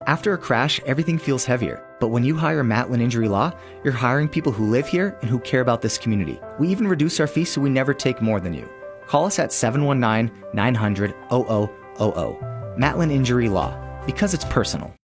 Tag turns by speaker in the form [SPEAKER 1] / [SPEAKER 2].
[SPEAKER 1] After a crash, everything feels heavier. But when you hire Matlin Injury Law, you're hiring people who live here and who care about this community. We even reduce our fees so we never take more than you. Call us at 719-900-0000. Matlin Injury Law, because it's personal.